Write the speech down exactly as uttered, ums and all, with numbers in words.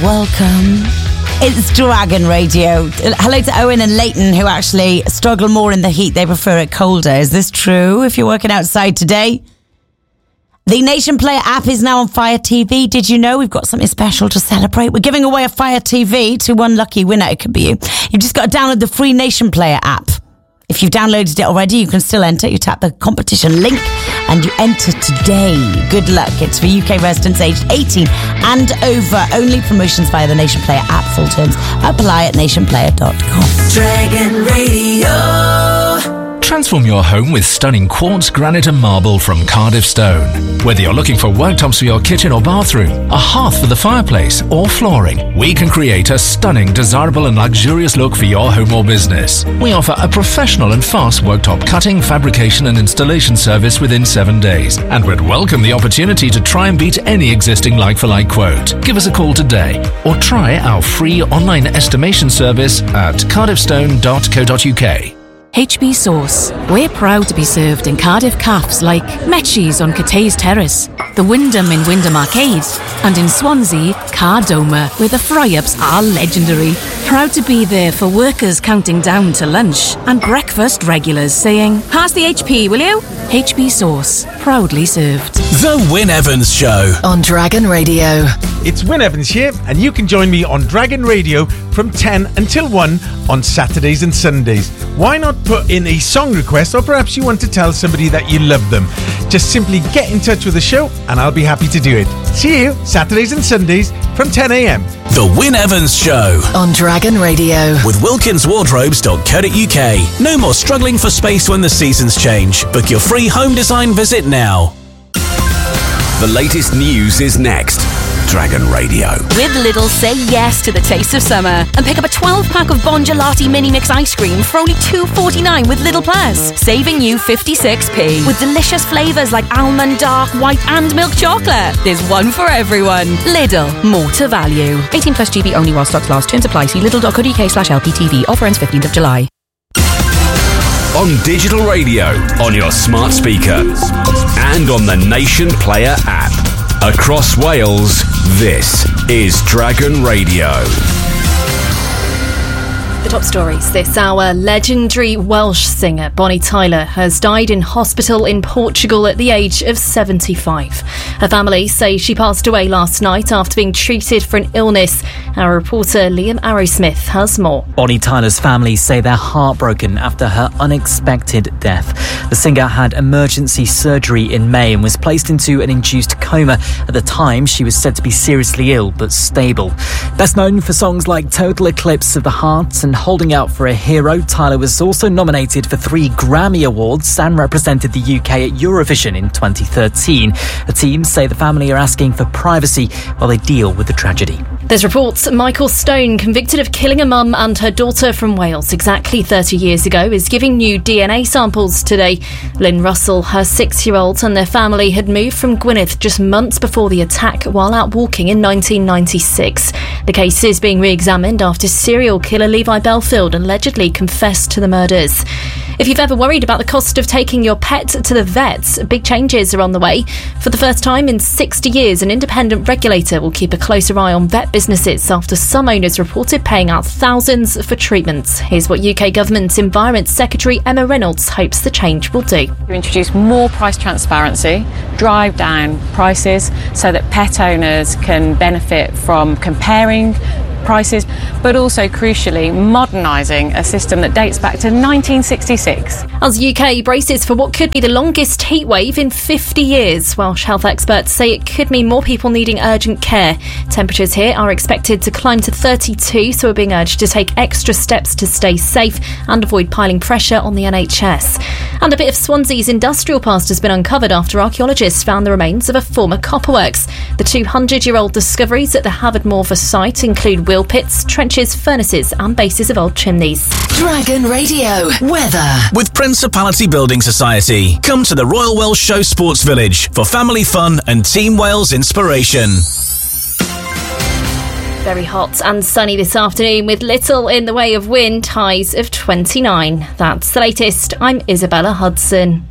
Welcome. It's Dragon Radio. Hello to Owen and Leighton, who actually struggle more in the heat. They prefer it colder. Is this true if you're working outside today? The Nation Player app is now on Fire T V. Did you know we've got something special to celebrate? We're giving away a Fire T V to one lucky winner. It could be you. You've just got to download the free Nation Player app. If you've downloaded it already, you can still enter. You tap the competition link and you enter today. Good luck. It's for U K residents aged eighteen and over. Only promotions via the Nation Player app. Full terms apply at nation player dot com. Dragon Radio. Transform your home with stunning quartz, granite and marble from Cardiff Stone. Whether you're looking for worktops for your kitchen or bathroom, a hearth for the fireplace or flooring, we can create a stunning, desirable and luxurious look for your home or business. We offer a professional and fast worktop cutting, fabrication and installation service within seven days and would welcome the opportunity to try and beat any existing like-for-like quote. Give us a call today or try our free online estimation service at cardiff stone dot co dot uk. H B Sauce. We're proud to be served in Cardiff cafes like Metchie's on Cathays Terrace, the Wyndham in Wyndham Arcade, and in Swansea, Cardoma, where the fry-ups are legendary. Proud to be there for workers counting down to lunch and breakfast regulars saying, "Pass the H P, will you?" H B Sauce. Proudly served. The Wyn Evans Show on Dragon Radio. It's Wyn Evans here, and you can join me on Dragon Radio from ten until one on Saturdays and Sundays. Why not put in a song request, or perhaps you want to tell somebody that you love them? Just simply get in touch with the show and I'll be happy to do it. See you Saturdays and Sundays from ten a.m. The Wyn Evans Show on Dragon Radio with wilkins wardrobes dot co dot uk. No more struggling for space when the seasons change. Book your free home design visit now. The latest news is next. Dragon Radio. With Lidl, say yes to the taste of summer and pick up a twelve pack of Bon Gelati Mini Mix ice cream for only two forty-nine with Lidl Plus, saving you fifty-six p. With delicious flavours like almond, dark, white and milk chocolate. There's one for everyone. Lidl, more to value. eighteen plus G B only while stocks last. Terms apply. See lidl dot co dot uk slash L P T V. Offer ends fifteenth of July. On digital radio, on your smart speaker and on the Nation Player app. Across Wales, this is Dragon Radio. The top stories this hour. Legendary Welsh singer Bonnie Tyler has died in hospital in Portugal at the age of seventy-five. Her family say she passed away last night after being treated for an illness. Our reporter Liam Arrowsmith has more. Bonnie Tyler's family say they're heartbroken after her unexpected death. The singer had emergency surgery in May and was placed into an induced coma. At the time, she was said to be seriously ill but stable. Best known for songs like Total Eclipse of the Heart and Holding Out for a Hero, Tyler was also nominated for three Grammy Awards and represented the U K at Eurovision in twenty thirteen. The team say the family are asking for privacy while they deal with the tragedy. There's reports Michael Stone, convicted of killing a mum and her daughter from Wales exactly thirty years ago, is giving new D N A samples today. Lynn Russell, her six-year-old and their family had moved from Gwynedd just months before the attack while out walking in nineteen ninety-six. The case is being re-examined after serial killer Levi Belfield allegedly confessed to the murders. If you've ever worried about the cost of taking your pet to the vets, big changes are on the way. For the first time in sixty years, an independent regulator will keep a closer eye on vet businesses after some owners reported paying out thousands for treatments. Here's what U K Government Environment Secretary Emma Reynolds hopes the change will do. To introduce more price transparency, drive down prices so that pet owners can benefit from comparing prices, but also crucially modernising a system that dates back to nineteen sixty-six. As U K braces for what could be the longest heatwave in fifty years, Welsh health experts say it could mean more people needing urgent care. Temperatures here are expected to climb to thirty-two, so we're being urged to take extra steps to stay safe and avoid piling pressure on the N H S. And a bit of Swansea's industrial past has been uncovered after archaeologists found the remains of a former copperworks. The two hundred year old discoveries at the Havard-Morva site include wheel pits, trenches, furnaces and bases of old chimneys. Dragon Radio weather with Principality Building Society. Come to the Royal Welsh Show Sports Village for family fun and Team Wales inspiration. Very hot and sunny this afternoon with little in the way of wind, highs of twenty-nine. That's the latest. I'm Isabella Hudson.